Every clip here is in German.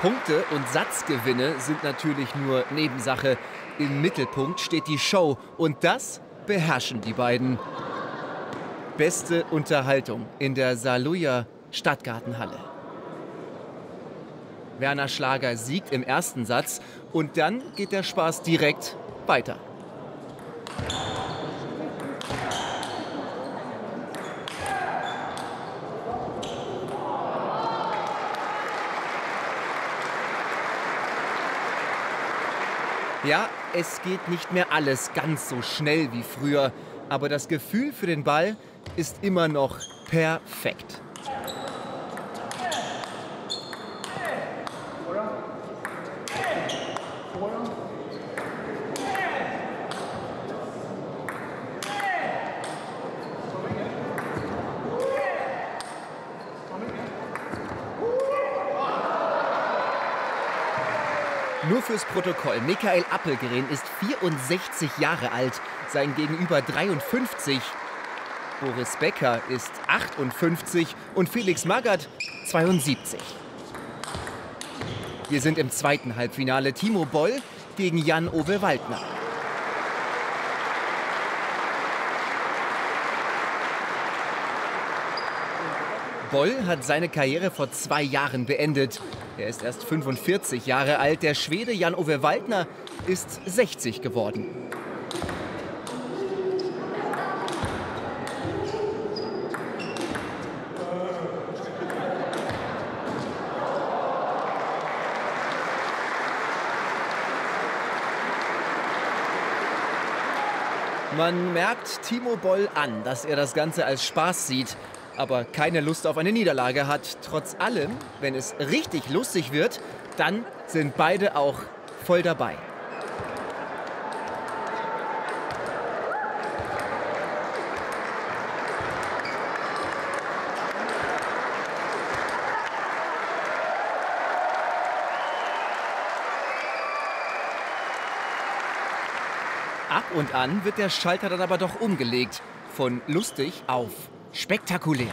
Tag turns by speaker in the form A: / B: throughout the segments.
A: Punkte und Satzgewinne sind natürlich nur Nebensache. Im Mittelpunkt steht die Show und das beherrschen die beiden. Beste Unterhaltung in der Saarlouier Stadtgartenhalle. Werner Schlager siegt im ersten Satz und dann geht der Spaß direkt weiter. Ja, es geht nicht mehr alles ganz so schnell wie früher, aber das Gefühl für den Ball ist immer noch perfekt. Nur fürs Protokoll, Michael Appelgren ist 64 Jahre alt, sein Gegenüber 53. Boris Becker ist 58 und Felix Magath 72. Wir sind im zweiten Halbfinale. Timo Boll gegen Jan-Ove Waldner. Boll hat seine Karriere vor 2 Jahren beendet. Er ist erst 45 Jahre alt. Der Schwede Jan-Ove Waldner ist 60 geworden. Man merkt Timo Boll an, dass er das Ganze als Spaß sieht, aber keine Lust auf eine Niederlage hat. Trotz allem, wenn es richtig lustig wird, dann sind beide auch voll dabei. Ab und an wird der Schalter dann aber doch umgelegt. Von lustig auf spektakulär.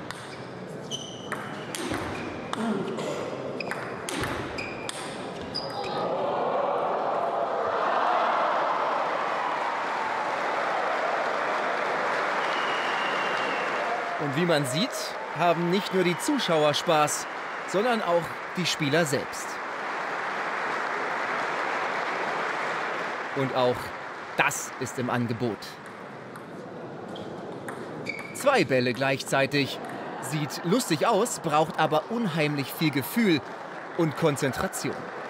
A: Und wie man sieht, haben nicht nur die Zuschauer Spaß, sondern auch die Spieler selbst. Und auch das ist im Angebot. 2 Bälle gleichzeitig. Sieht lustig aus, braucht aber unheimlich viel Gefühl und Konzentration.